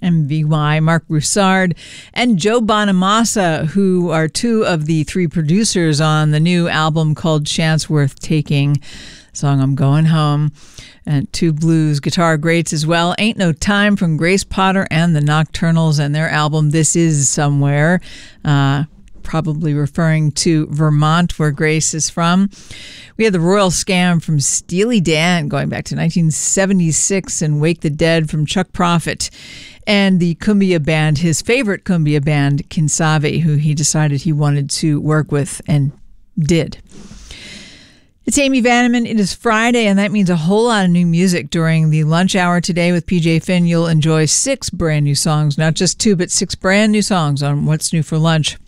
MVY, Mark Broussard, and Joe Bonamassa, who are two of the three producers on the new album called Chance Worth Taking. Song I'm Going Home. And two blues guitar greats as well. Ain't No Time from Grace Potter and the Nocturnals and their album This Is Somewhere. Probably referring to Vermont, where Grace is from. We had the Royal Scam from Steely Dan going back to 1976 and Wake the Dead from Chuck Prophet. And the cumbia band, his favorite cumbia band, Kinsavi, who he decided he wanted to work with and did. It's Amy Vanneman. It is Friday, and that means a whole lot of new music during the lunch hour today with PJ Finn. You'll enjoy 6 brand new songs, not just 2, but 6 brand new songs on What's New for Lunch.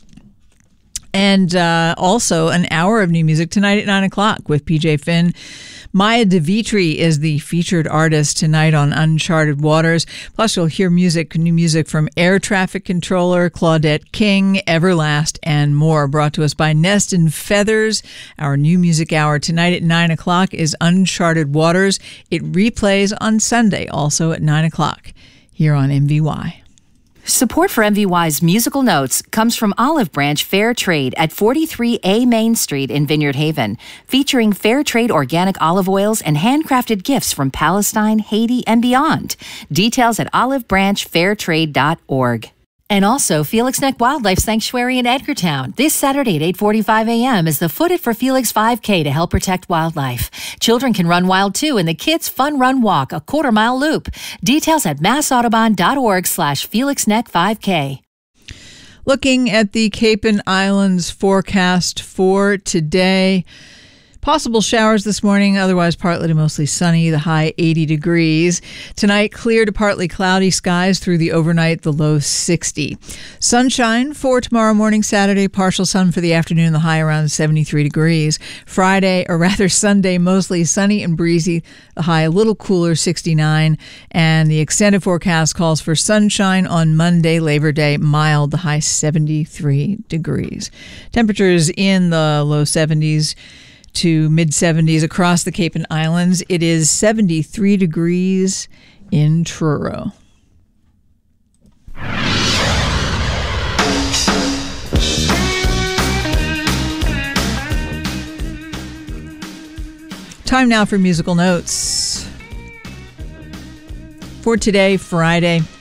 And also an hour of new music tonight at 9 o'clock with PJ Finn. Maya DeVitri is the featured artist tonight on Uncharted Waters. Plus, you'll hear new music from Air Traffic Controller, Claudette King, Everlast, and more. Brought to us by Nest and Feathers. Our new music hour tonight at 9 o'clock is Uncharted Waters. It replays on Sunday, also at 9 o'clock, here on MVY. Support for MVY's Musical Notes comes from Olive Branch Fair Trade at 43A Main Street in Vineyard Haven, featuring fair trade organic olive oils and handcrafted gifts from Palestine, Haiti, and beyond. Details at olivebranchfairtrade.org. And also, Felix Neck Wildlife Sanctuary in Edgartown. This Saturday at 8:45 a.m. is the Foot It for Felix 5K to help protect wildlife. Children can run wild too in the Kids Fun Run Walk, a quarter-mile loop. Details at massaudubon.org/Felix Neck 5K. Looking at the Cape and Islands forecast for today. Possible showers this morning, otherwise partly to mostly sunny, the high 80 degrees. Tonight, clear to partly cloudy skies through the overnight, the low 60. Sunshine for tomorrow morning, Saturday, partial sun for the afternoon, the high around 73 degrees. Sunday, mostly sunny and breezy, the high a little cooler, 69. And the extended forecast calls for sunshine on Monday, Labor Day, mild, the high 73 degrees. Temperatures in the low 70s to mid-70s across the Cape and Islands. It is 73 degrees in Truro. Time now for musical notes. For today, Friday,